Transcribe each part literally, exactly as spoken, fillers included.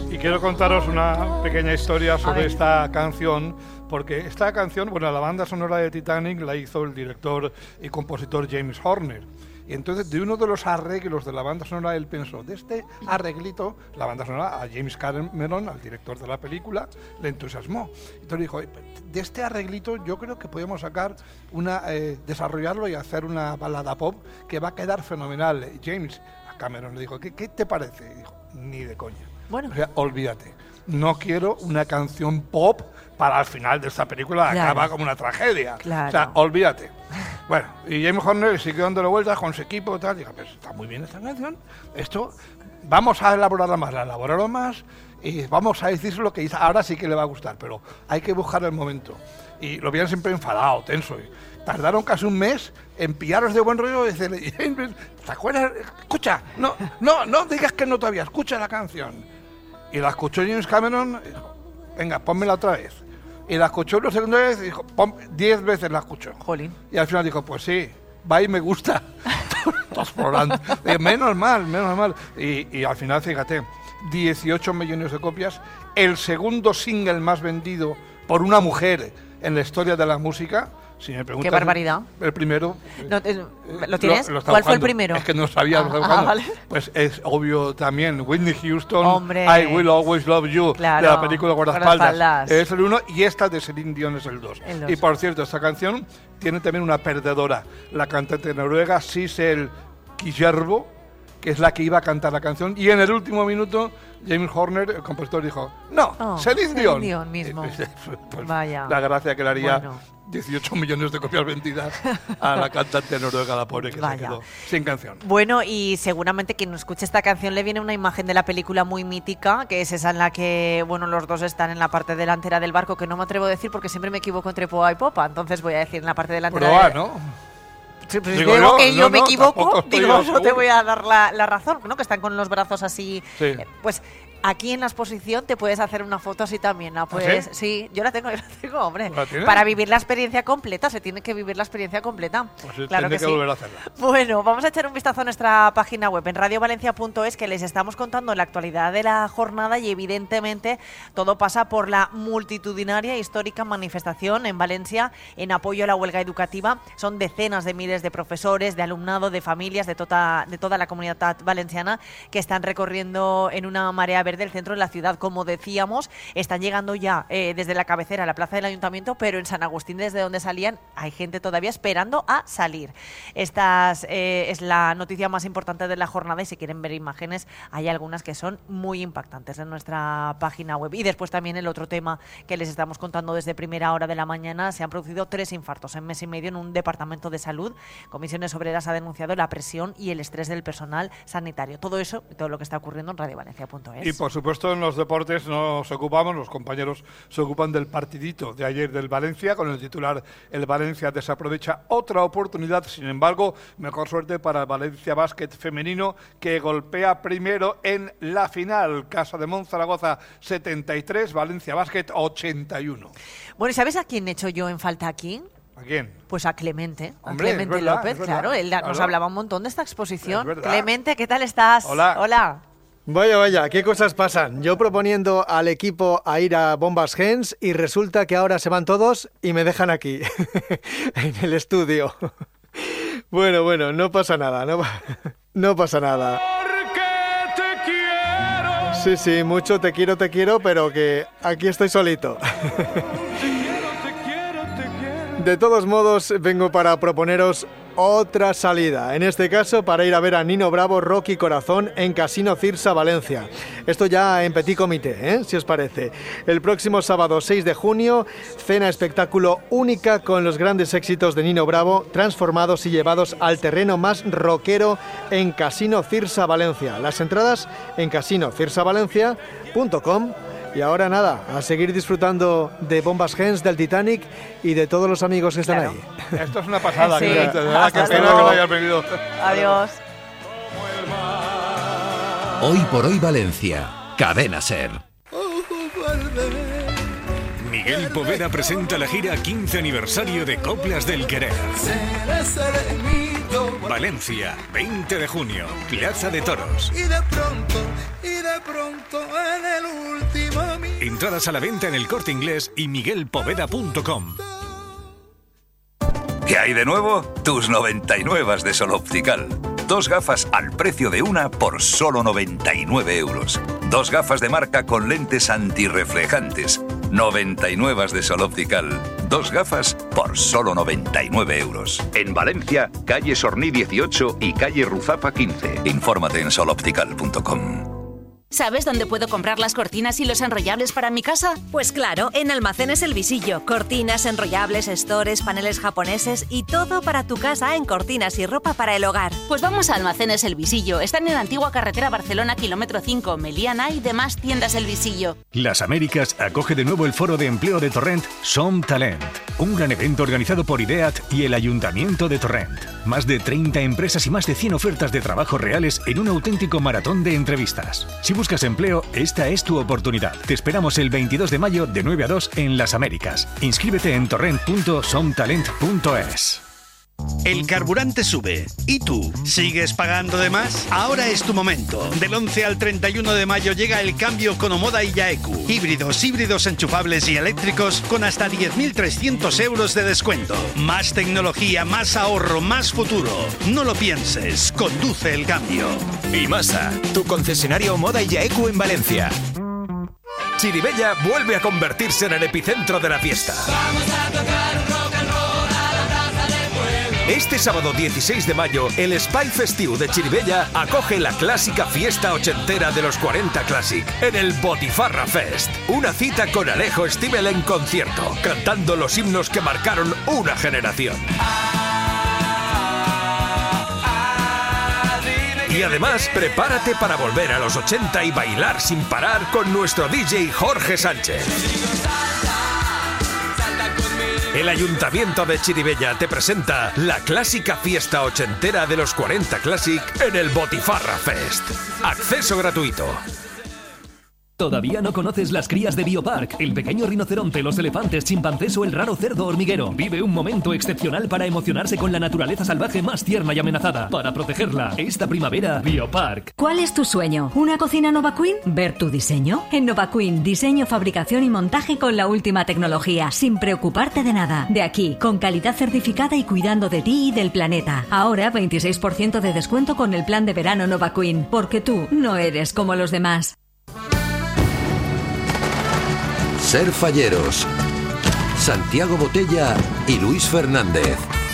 Y quiero contaros una pequeña historia sobre esta canción, porque esta canción, bueno, la banda sonora de Titanic la hizo el director y compositor James Horner. Y entonces, de uno de los arreglos de la banda sonora, él pensó, de este arreglito, la banda sonora, a James Cameron, al director de la película, le entusiasmó. Entonces dijo, de este arreglito yo creo que podemos sacar una, eh, desarrollarlo y hacer una balada pop que va a quedar fenomenal. James, a Cameron le dijo, ¿qué, qué te parece? Y dijo, ni de coña. Bueno. O sea, olvídate. No quiero una canción pop para el final de esta película, claro. Acaba como una tragedia. Claro. O sea, olvídate. Bueno, y James Horner siguió dándole vueltas con su equipo y tal. Dijo, pues está muy bien esta canción. Esto, vamos a elaborarla más, la elaboraron más y vamos a decir lo que dice. Ahora sí que le va a gustar, pero hay que buscar el momento. Y lo veían siempre enfadado, tenso. Y tardaron casi un mes en pillaros de buen rollo y decirle, James, ¿te acuerdas? Escucha, no, no, no digas que no todavía, escucha la canción. Y la escuchó James Cameron y dijo, venga, pónmela otra vez. Y la escuchó una segunda vez y dijo, diez veces la escuchó. Jolín. Y al final dijo, pues sí, va y me gusta. Todos explorando. Menos mal, menos mal. Y, y al final, fíjate, dieciocho millones de copias, el segundo single más vendido por una mujer en la historia de la música. Si me preguntas, qué barbaridad. El primero. No, es, ¿Lo tienes? Lo, lo ¿Cuál buscando. Fue el primero? Es que no sabía. Ah, ah, vale. Pues es obvio también. Whitney Houston, Hombre. I Will Always Love You, claro. de la película Guardaespaldas. Guardaespaldas. Es el uno y esta de Celine Dion es el dos. El dos. Y por cierto, esta canción tiene también una perdedora. La cantante noruega Sissel Kjærbo, que es la que iba a cantar la canción. Y en el último minuto, James Horner, el compositor, dijo, no, oh, Celine Dion. Celine Dion mismo. Pues, vaya. La gracia que le haría... Bueno. dieciocho millones de copias vendidas a la cantante noruega, la pobre, que Vaya. se quedó sin canción. Bueno, y seguramente quien escuche esta canción le viene una imagen de la película muy mítica, que es esa en la que, bueno, los dos están en la parte delantera del barco, que no me atrevo a decir porque siempre me equivoco entre popa y popa, entonces voy a decir en la parte delantera. Pero del... va, ¿no? Sí, pues digo, digo yo, que no, yo me no, equivoco, digo, yo no te voy a dar la, la razón, ¿no? Que están con los brazos así. Sí. Eh, pues aquí en la exposición te puedes hacer una foto así también, ¿la puedes? ¿Ah, sí? sí, yo la tengo, yo la tengo, hombre. ¿La tienes? Para vivir la experiencia completa, se tiene que vivir la experiencia completa. Pues claro que, que que sí. volver a hacerla. Bueno, vamos a echar un vistazo a nuestra página web en radio valencia punto es, que les estamos contando la actualidad de la jornada y evidentemente todo pasa por la multitudinaria e histórica manifestación en Valencia en apoyo a la huelga educativa. Son decenas de miles de profesores, de alumnado, de familias de toda, de toda la comunidad valenciana que están recorriendo en una marea verde el centro de la ciudad. Como decíamos, están llegando ya eh, desde la cabecera a la plaza del Ayuntamiento, pero en San Agustín, desde donde salían, hay gente todavía esperando a salir. Esta eh, es la noticia más importante de la jornada y si quieren ver imágenes, hay algunas que son muy impactantes en nuestra página web. Y después también el otro tema que les estamos contando desde primera hora de la mañana, se han producido tres infartos en mes y medio en un departamento de salud. Comisiones Obreras ha denunciado la presión y el estrés del personal sanitario. Todo eso y todo lo que está ocurriendo en radio valencia punto es. Y por supuesto en los deportes nos ocupamos, los compañeros se ocupan del partidito de ayer del Valencia, con el titular el Valencia desaprovecha otra oportunidad, sin embargo, mejor suerte para el Valencia Básquet femenino, que golpea primero en la final. Casa de Monzaragoza setenta y tres, Valencia Básquet ochenta y uno. Bueno, ¿y sabes a quién he hecho yo en falta aquí? ¿A quién? Pues a Clemente, a Hombre, Clemente verdad, López, claro, él claro. nos hablaba un montón de esta exposición. Es Clemente, ¿qué tal estás? Hola. Hola. Vaya, vaya, qué cosas pasan. Yo proponiendo al equipo a ir a Bombas Gens y resulta que ahora se van todos y me dejan aquí, en el estudio. Bueno, bueno, no pasa nada, no, no pasa nada. Porque te quiero. Sí, sí, mucho te quiero, te quiero, pero que aquí estoy solito. De todos modos, vengo para proponeros otra salida, en este caso para ir a ver a Nino Bravo, Rock y Corazón en Casino Cirsa, Valencia. Esto ya en petit comité, ¿eh? Si os parece. El próximo sábado seis de junio, cena espectáculo única con los grandes éxitos de Nino Bravo, transformados y llevados al terreno más rockero en Casino Cirsa, Valencia. Las entradas en casino cirsa valencia punto com. Y ahora nada, a seguir disfrutando de Bombas Gens, del Titanic y de todos los amigos que están Claro. ahí. Esto es una pasada, Sí. que, de verdad, Hasta qué pena luego. que no hayas venido. Adiós. Hoy por hoy Valencia, Cadena Ser. Miguel Poveda presenta la gira quince aniversario de Coplas del Querer. Seré, seré mi Valencia, veinte de junio, Plaza de Toros. Y de pronto, y de pronto en el último minuto. Entradas a la venta en El Corte Inglés y miguel poveda punto com. ¿Qué hay de nuevo? Tus noventa y nueve de Sol Optical. Dos gafas al precio de una por solo noventa y nueve euros. Dos gafas de marca con lentes antirreflejantes. noventa y nueve de Sol Optical. Dos gafas por solo noventa y nueve euros. En Valencia, calle Sorní dieciocho y calle Ruzapa quince. Infórmate en sol optical punto com. ¿Sabes dónde puedo comprar las cortinas y los enrollables para mi casa? Pues claro, en Almacenes El Visillo. Cortinas, enrollables, stores, paneles japoneses y todo para tu casa en cortinas y ropa para el hogar. Pues vamos a Almacenes El Visillo. Están en la antigua carretera Barcelona, kilómetro cinco, Meliana y demás tiendas El Visillo. Las Américas acoge de nuevo el Foro de Empleo de Torrent Som Talent. Un gran evento organizado por IDEAT y el Ayuntamiento de Torrent. Más de treinta empresas y más de cien ofertas de trabajo reales en un auténtico maratón de entrevistas. Si buscas empleo, esta es tu oportunidad. Te esperamos el veintidós de mayo de nueve a dos en Las Américas. Inscríbete en torrent punto somtalent punto es. El carburante sube. ¿Y tú? ¿Sigues pagando de más? Ahora es tu momento. Del once al treinta y uno de mayo llega el cambio con Omoda y Yaeku. Híbridos, híbridos enchufables y eléctricos con hasta diez mil trescientos euros de descuento. Más tecnología, más ahorro, más futuro. No lo pienses. Conduce el cambio. Imasa, tu concesionario Omoda y Yaeku en Valencia. Chirivella vuelve a convertirse en el epicentro de la fiesta. Vamos a tocar rock and roll. Este sábado dieciséis de mayo, el Spy Festiu de Chirivella acoge la clásica fiesta ochentera de los cuarenta Classic en el Botifarra Fest. Una cita con Alejo Stivel en concierto, cantando los himnos que marcaron una generación. Y además, prepárate para volver a los ochenta y bailar sin parar con nuestro D J Jorge Sánchez. El Ayuntamiento de Chirivella te presenta la clásica fiesta ochentera de los cuarenta Classic en el Botifarra Fest. Acceso gratuito. ¿Todavía no conoces las crías de Biopark? El pequeño rinoceronte, los elefantes, chimpancés o el raro cerdo hormiguero. Vive un momento excepcional para emocionarse con la naturaleza salvaje más tierna y amenazada. Para protegerla, esta primavera, Biopark. ¿Cuál es tu sueño? ¿Una cocina Nova Queen? ¿Ver tu diseño? En Nova Queen, diseño, fabricación y montaje con la última tecnología, sin preocuparte de nada. De aquí, con calidad certificada y cuidando de ti y del planeta. Ahora, veintiséis por ciento de descuento con el plan de verano Nova Queen, porque tú no eres como los demás. Ser Falleros. Santiago Botella y Luis Fernández.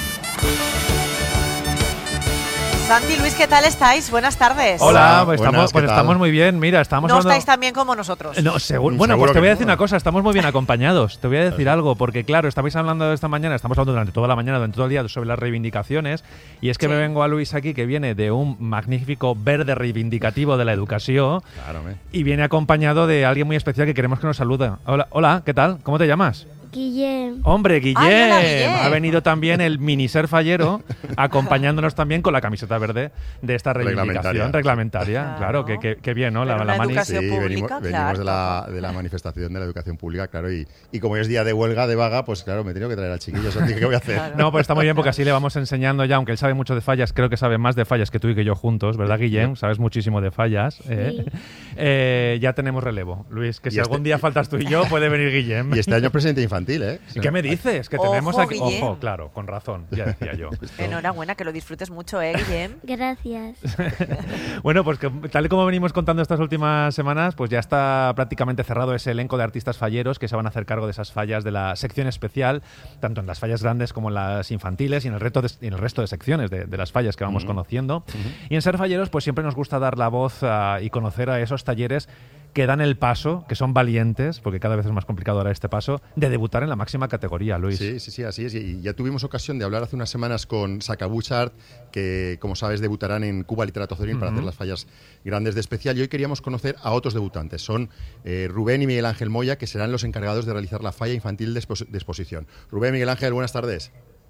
Santi, Luis, ¿qué tal estáis? Buenas tardes. Hola, pues, Buenas, estamos, pues estamos muy bien. Mira, estamos No hablando... estáis tan bien como nosotros. No, seguro. Bueno, Seguro pues te voy a que decir no. una cosa. Estamos muy bien acompañados. Te voy a decir algo, porque claro, estabais hablando esta mañana, estamos hablando durante toda la mañana, durante todo el día sobre las reivindicaciones. Y es que Sí. me vengo a Luis aquí, que viene de un magnífico verde reivindicativo de la educación. Claro, me. Y viene acompañado de alguien muy especial que queremos que nos salude. Hola, hola, ¿qué tal? ¿Cómo te llamas? Guillem. Hombre, Guillem. Ay, hola, Guillem. Ha venido también el mini ser fallero, acompañándonos también con la camiseta verde de esta reivindicación reglamentaria. Reglamentaria. Claro, que, que, que bien, ¿no? La, Pero la una mani- educación Sí, pública, venimos, claro, venimos de, la, de la manifestación de la educación pública, claro, y, y como es día de huelga, de vaga, pues claro, me he tenido que traer al chiquillo, Santi, ¿qué voy a hacer? Claro. No, pues está muy bien porque así le vamos enseñando ya, aunque él sabe mucho de fallas, creo que sabe más de fallas que tú y que yo juntos, ¿verdad, Guillem? Sabes muchísimo de fallas. ¿eh? Eh, ya tenemos relevo, Luis, que Y si este- algún día faltas tú y yo, puede venir Guillem. Y este año presidente infantil, ¿eh? O sea, ¿Qué me dices? Que Ojo, tenemos aquí... Guillem. Ojo, claro, con razón, ya decía yo. Enhorabuena, que lo disfrutes mucho, ¿eh, Guillem? Gracias. Bueno, pues que, tal y como venimos contando estas últimas semanas, pues ya está prácticamente cerrado ese elenco de artistas falleros que se van a hacer cargo de esas fallas de la sección especial, tanto en las fallas grandes como en las infantiles y en el, reto de- y en el resto de secciones de, de las fallas que vamos Ujú. conociendo. Y en Ser Falleros, pues siempre nos gusta dar la voz a- y conocer a esos talleres que dan el paso, que son valientes, porque cada vez es más complicado dar este paso, de debutar en la máxima categoría, Luis. Sí, sí, sí, así es. Y ya tuvimos ocasión de hablar hace unas semanas con Sacabuchart, que, como sabes, debutarán en Cuba Literato Zorín para Ujú. hacer las fallas grandes de especial. Y hoy queríamos conocer a otros debutantes. Son eh, Rubén y Miguel Ángel Moya, que serán los encargados de realizar la falla infantil de, expos- de exposición. Rubén, Miguel Ángel, buenas tardes.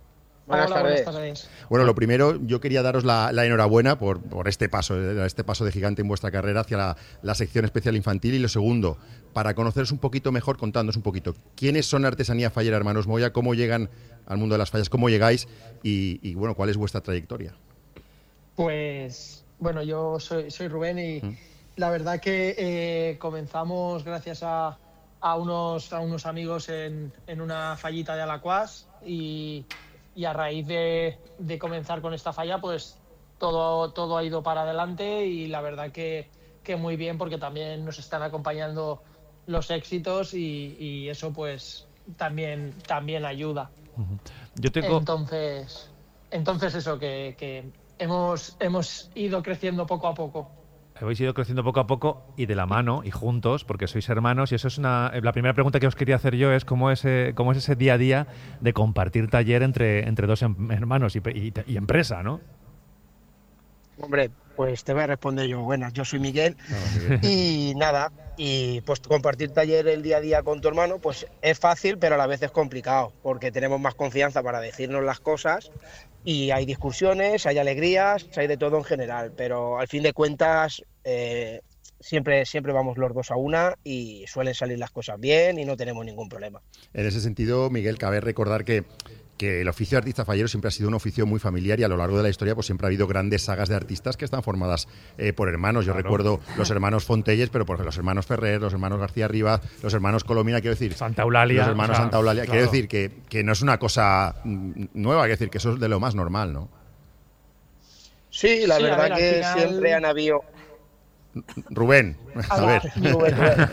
Buenas Hola, tardes. buenas tardes. Bueno, lo primero, yo quería daros la, la enhorabuena por, por este paso, este paso de gigante en vuestra carrera hacia la, la sección especial infantil. Y lo segundo, para conoceros un poquito mejor, contándonos un poquito, ¿quiénes son Artesanía Fallera Hermanos Moya? ¿Cómo llegan al mundo de las fallas? ¿Cómo llegáis? Y, y bueno, ¿cuál es vuestra trayectoria? Pues, bueno, yo soy, soy Rubén y ¿Mm? la verdad que eh, comenzamos gracias a, a, unos, a unos amigos en, en una fallita de Alacuás y, y a raíz de, de comenzar con esta falla, pues todo, todo ha ido para adelante y la verdad que, que muy bien, porque también nos están acompañando los éxitos y, y eso pues también, también ayuda. Uh-huh. Yo tengo... Entonces, entonces eso, que... que Hemos, hemos ido creciendo poco a poco. Habéis ido creciendo poco a poco y de la mano y juntos, porque sois hermanos, y eso es una... La primera pregunta que os quería hacer yo es cómo es, eh, cómo es ese día a día de compartir taller entre, entre dos em- hermanos y, y, y empresa, ¿no? Hombre, pues te voy a responder yo. Buenas, yo soy Miguel. No, y nada, y pues compartir taller el día a día con tu hermano, pues es fácil, pero a la vez es complicado, porque tenemos más confianza para decirnos las cosas y hay discusiones, hay alegrías, hay de todo en general, pero al fin de cuentas eh, siempre, siempre vamos los dos a una y suelen salir las cosas bien y no tenemos ningún problema. En ese sentido, Miguel, cabe recordar que que el oficio de artista fallero siempre ha sido un oficio muy familiar y a lo largo de la historia pues siempre ha habido grandes sagas de artistas que están formadas eh, por hermanos. Yo claro. recuerdo los hermanos Fontelles, pero por ejemplo los hermanos Ferrer, los hermanos García Rivas, los hermanos Colomina, quiero decir... Santa Eulalia. Los hermanos o sea, Santa Eulalia. Claro. Quiero decir que, que no es una cosa nueva, quiero decir que eso es de lo más normal, ¿no? Sí, la sí, verdad ver, que final... siempre han habido... Rubén, a, a ver. Rubén, Rubén.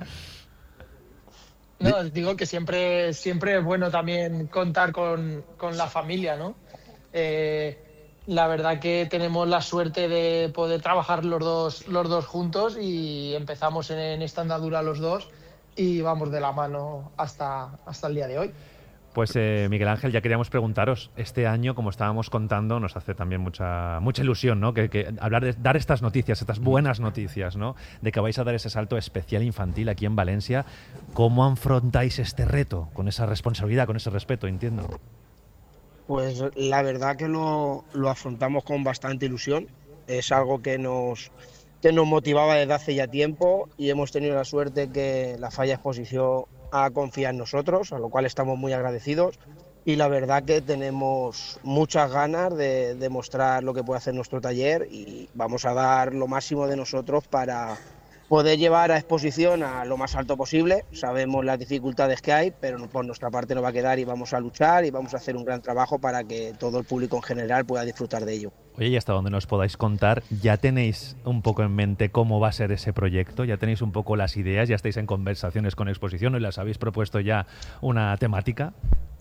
No, digo que siempre, siempre es bueno también contar con, con la familia, ¿no? Eh, la verdad que tenemos la suerte de poder trabajar los dos, los dos juntos y empezamos en, en esta andadura los dos y vamos de la mano hasta, hasta el día de hoy. Pues eh, Miguel Ángel, ya queríamos preguntaros, este año, como estábamos contando, nos hace también mucha mucha ilusión, ¿no? Que, que hablar de dar estas noticias, estas buenas noticias, ¿no? De que vais a dar ese salto especial infantil aquí en Valencia. ¿Cómo afrontáis este reto? Con esa responsabilidad, con ese respeto, entiendo. Pues la verdad que lo, lo afrontamos con bastante ilusión. Es algo que nos, que nos motivaba desde hace ya tiempo y hemos tenido la suerte que la Falla Exposición a confiar en nosotros, a lo cual estamos muy agradecidos y la verdad que tenemos muchas ganas de demostrar lo que puede hacer nuestro taller y vamos a dar lo máximo de nosotros para poder llevar a exposición a lo más alto posible. Sabemos las dificultades que hay, pero por nuestra parte no va a quedar y vamos a luchar y vamos a hacer un gran trabajo para que todo el público en general pueda disfrutar de ello. Oye, y hasta donde nos podáis contar, ¿ya tenéis un poco en mente cómo va a ser ese proyecto? ¿Ya tenéis un poco las ideas? ¿Ya estáis en conversaciones con Exposición y las habéis propuesto ya una temática?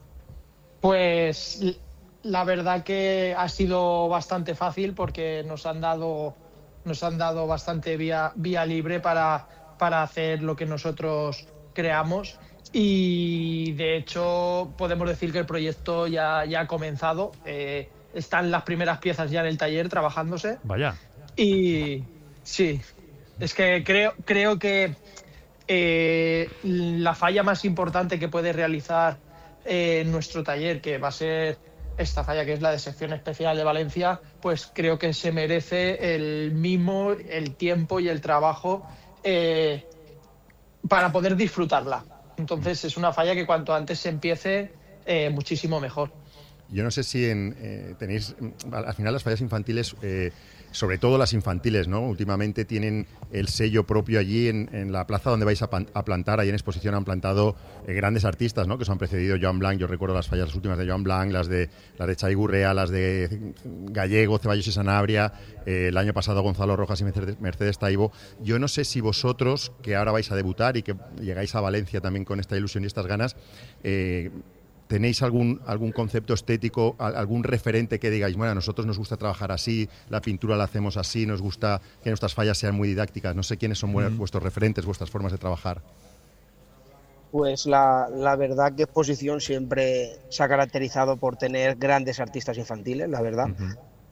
Pues la verdad que ha sido bastante fácil porque nos han dado, nos han dado bastante vía, vía libre para, para hacer lo que nosotros creamos y de hecho podemos decir que el proyecto ya, ya ha comenzado. Eh, Están las primeras piezas ya en el taller trabajándose. Vaya. Y sí, es que creo, creo que eh, la falla más importante que puede realizar eh, nuestro taller, que va a ser esta falla que es la de sección especial de Valencia, pues creo que se merece el mimo, el tiempo y el trabajo eh, para poder disfrutarla. Entonces es una falla que cuanto antes se empiece, eh, muchísimo mejor. Yo no sé si en, eh, tenéis, al final las fallas infantiles, eh, sobre todo las infantiles, ¿no? Últimamente tienen el sello propio allí en, en la plaza donde vais a, pan, a plantar, ahí en exposición han plantado eh, grandes artistas, ¿no? Que os han precedido, Joan Blanc, yo recuerdo las fallas las últimas de Joan Blanc, las de las de Chay Gurrea, las de Gallego, Ceballos y Sanabria, eh, el año pasado Gonzalo Rojas y Mercedes, Mercedes Taibo. Yo no sé si vosotros, que ahora vais a debutar y que llegáis a Valencia también con esta ilusión y estas ganas, eh, ¿tenéis algún, algún concepto estético, algún referente que digáis, bueno, a nosotros nos gusta trabajar así, la pintura la hacemos así, nos gusta que nuestras fallas sean muy didácticas? No sé quiénes son mm. vuestros referentes, vuestras formas de trabajar. Pues la, la verdad que Exposición siempre se ha caracterizado por tener grandes artistas infantiles, la verdad. Uh-huh.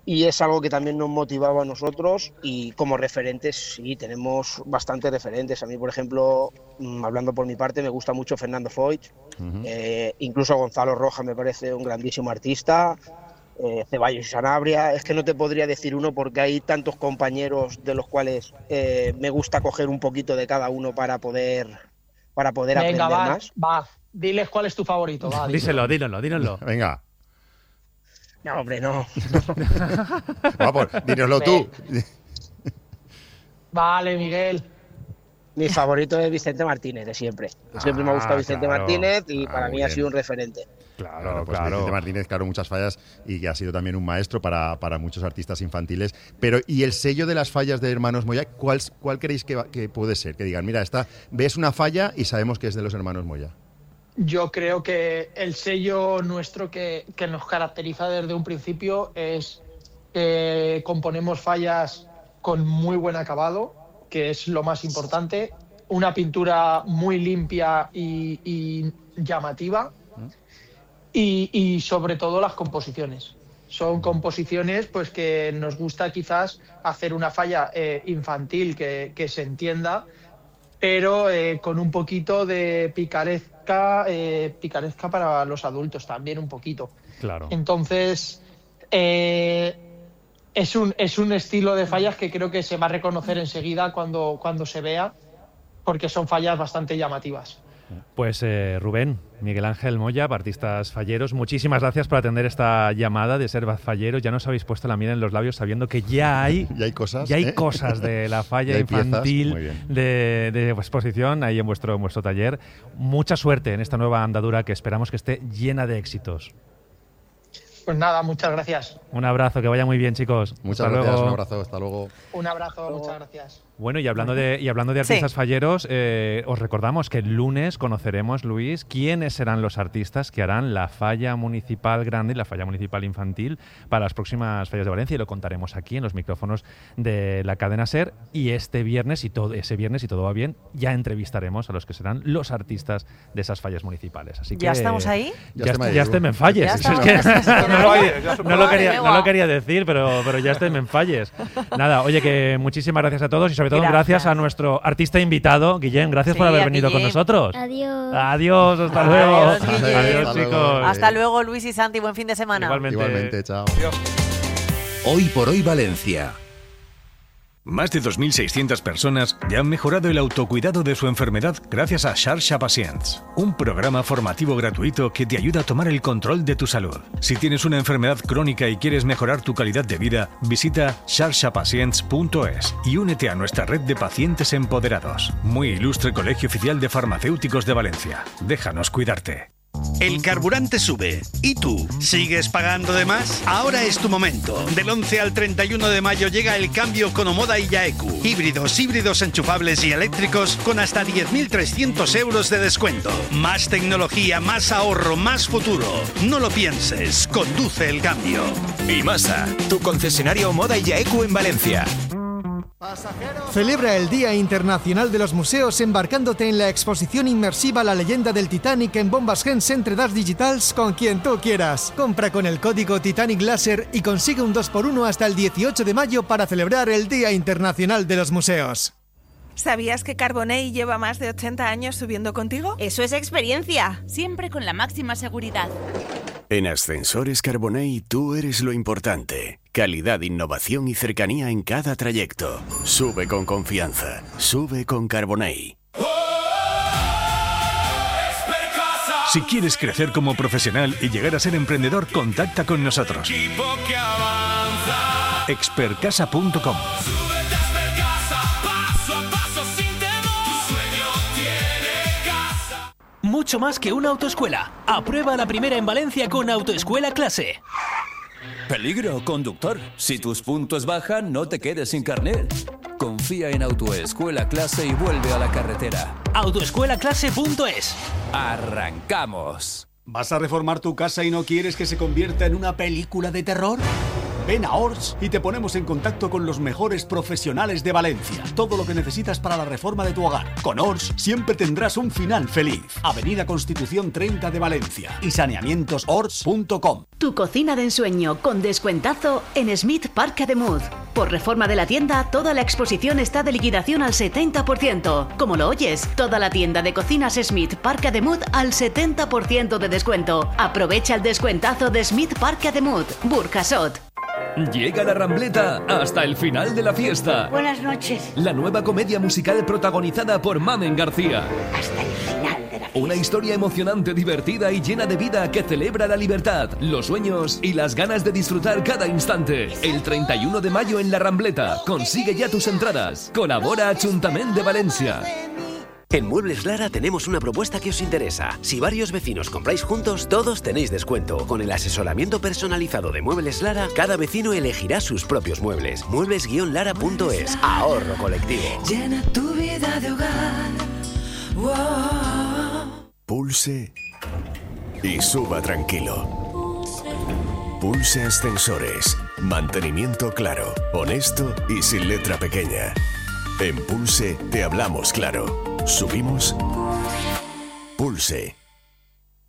y es algo que también nos motivaba a nosotros, y como referentes sí, tenemos bastantes referentes. A mí, por ejemplo, hablando por mi parte, me gusta mucho Fernando Foix, uh-huh. eh, incluso Gonzalo Rojas me parece un grandísimo artista, eh, Ceballos y Sanabria. Es que no te podría decir uno porque hay tantos compañeros de los cuales eh, me gusta coger un poquito de cada uno para poder, para poder Venga, aprender va, más. Va, diles cuál es tu favorito. Va, díselo, dínoslo, dínoslo. Venga. No, hombre, no. Vamos, dínoslo tú. Vale, Miguel. Mi favorito es Vicente Martínez, de siempre. Siempre ah, me ha gustado Vicente claro. Martínez y ah, para mí bien. ha sido un referente. Claro, claro, pues claro. Vicente Martínez, claro, muchas fallas y que ha sido también un maestro para, para muchos artistas infantiles. Pero, ¿y el sello de las fallas de Hermanos Moya? ¿Cuál, cuál creéis que, que puede ser? Que digan, mira, esta, ves una falla y sabemos que es de los Hermanos Moya. Yo creo que el sello nuestro que, que nos caracteriza desde un principio es que componemos fallas con muy buen acabado, que es lo más importante, una pintura muy limpia y, y llamativa, y, y sobre todo las composiciones. Son composiciones pues que nos gusta quizás hacer una falla eh, infantil que, que se entienda, pero eh, con un poquito de picaresca, eh, picaresca para los adultos también un poquito. Claro. Entonces, eh, es un, es un estilo de fallas que creo que se va a reconocer enseguida cuando, cuando se vea, porque son fallas bastante llamativas. Pues eh, Rubén, Miguel Ángel Moya, artistas falleros, muchísimas gracias por atender esta llamada de ser falleros. Ya nos habéis puesto la miel en los labios sabiendo que ya hay, ya hay cosas, ya hay ¿eh? cosas de la falla infantil de, de exposición ahí en vuestro, en vuestro taller. Mucha suerte en esta nueva andadura que esperamos que esté llena de éxitos. Pues nada, muchas gracias. Un abrazo, que vaya muy bien, chicos. Muchas hasta gracias, luego. un abrazo, hasta luego. Un abrazo, muchas gracias. Bueno, y hablando de, y hablando de artistas sí. falleros, eh, os recordamos que el lunes conoceremos, Luis, quiénes serán los artistas que harán la falla municipal grande y la falla municipal infantil para las próximas fallas de Valencia, y lo contaremos aquí en los micrófonos de la cadena SER. Y este viernes, y todo, ese viernes, si todo va bien, ya entrevistaremos a los que serán los artistas de esas fallas municipales. Así que, ¿Ya estamos ahí? Ya, ya, ya esté, me falles. Es que, no, lo, no, lo quería, no lo quería decir, pero, pero ya esté, me falles. Nada, oye, que muchísimas gracias a todos y sobre todo gracias, gracias a nuestro artista invitado, Guillem. Gracias sí, por haber venido Guillem. con nosotros. Adiós. Adiós, hasta luego. Adiós, Adiós, Adiós chicos. Hasta luego, Luis y Santi. Buen fin de semana. Igualmente, Igualmente chao. Adiós. Hoy por hoy Valencia. Más de dos mil seiscientas personas ya han mejorado el autocuidado de su enfermedad gracias a Xarxa Pacients, un programa formativo gratuito que te ayuda a tomar el control de tu salud. Si tienes una enfermedad crónica y quieres mejorar tu calidad de vida, visita xarxa pacients punto es y únete a nuestra red de pacientes empoderados. Muy ilustre Colegio Oficial de Farmacéuticos de Valencia. Déjanos cuidarte. El carburante sube. ¿Y tú? ¿Sigues pagando de más? Ahora es tu momento. Del once al treinta y uno de mayo llega el cambio con Omoda y Yaeku. Híbridos, híbridos enchufables y eléctricos con hasta diez mil trescientos euros de descuento. Más tecnología, más ahorro, más futuro. No lo pienses. Conduce el cambio. Imasa, tu concesionario Omoda y Yaeku en Valencia. Celebra el Día Internacional de los Museos embarcándote en la exposición inmersiva La leyenda del Titanic en Bombas Gens entre das digitals con quien tú quieras. Compra con el código Titanic Láser y consigue un dos por uno hasta el dieciocho de mayo para celebrar el Día Internacional de los Museos. ¿Sabías que Carbonell lleva más de ochenta años subiendo contigo? Eso es experiencia, siempre con la máxima seguridad. En Ascensores Carbonell tú eres lo importante. Calidad, innovación y cercanía en cada trayecto. Sube con confianza. Sube con Carbonell. Si quieres crecer como profesional y llegar a ser emprendedor, contacta con nosotros. expertcasa punto com. Mucho más que una autoescuela. Aprueba la primera en Valencia con Autoescuela Clase. Peligro, conductor. Si tus puntos bajan, no te quedes sin carnet. Confía en Autoescuela Clase y vuelve a la carretera. autoescuela clase punto es. ¡Arrancamos! ¿Vas a reformar tu casa y no quieres que se convierta en una película de terror? Ven a Ors y te ponemos en contacto con los mejores profesionales de Valencia. Todo lo que necesitas para la reforma de tu hogar. Con Ors siempre tendrás un final feliz. Avenida Constitución treinta de Valencia y saneamientos ors punto com. Tu cocina de ensueño con descuentazo en Smith Parc de Mud. Por reforma de la tienda, toda la exposición está de liquidación al setenta por ciento. Como lo oyes, toda la tienda de cocinas Smith Parc de Mud al setenta por ciento de descuento. Aprovecha el descuentazo de Smith Parc de Mud, Burjasot. Llega La Rambleta hasta el final de la fiesta. Buenas noches. La nueva comedia musical protagonizada por Mamen García. Hasta el final de la fiesta. Una historia emocionante, divertida y llena de vida que celebra la libertad, los sueños y las ganas de disfrutar cada instante. El treinta y uno de mayo en La Rambleta. Consigue ya tus entradas. Colabora Ayuntamiento de Valencia. En Muebles Lara tenemos una propuesta que os interesa. Si varios vecinos compráis juntos, todos tenéis descuento. Con el asesoramiento personalizado de Muebles Lara, cada vecino elegirá sus propios muebles. muebles guion lara punto es. Ahorro colectivo. Llena tu vida de hogar. Wow. Pulse y suba tranquilo. Pulse Ascensores. Mantenimiento claro, honesto y sin letra pequeña. En Pulse te hablamos claro. Subimos. Pulse.